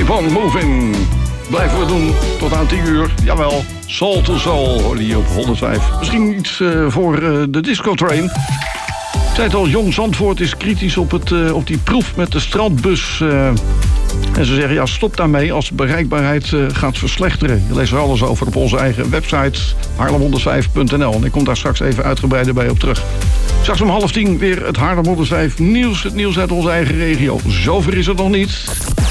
Keep on moving. Blijven we doen tot aan 10 uur. Jawel, Soul to Soul hoorde je op 105. Misschien iets voor de Disco Train. Ik zei het al, Jong Zandvoort is kritisch op die proef met de strandbus. En ze zeggen, ja, stop daarmee als de bereikbaarheid gaat verslechteren. Je leest er alles over op onze eigen website, haarlem105.nl. En ik kom daar straks even uitgebreider bij op terug. Straks om 9:30 weer het Haarlem 105 nieuws. Het nieuws uit onze eigen regio. Zover is het nog niet.